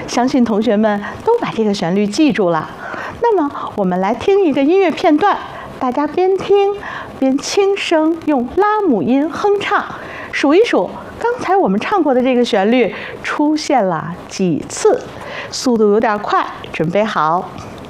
相信同学们都把这个旋律记住了。那么，我们来听一个音乐片段，大家边听边轻声用拉姆音哼唱，数一数刚才我们唱过的这个旋律出现了几次，速度有点快，准备好。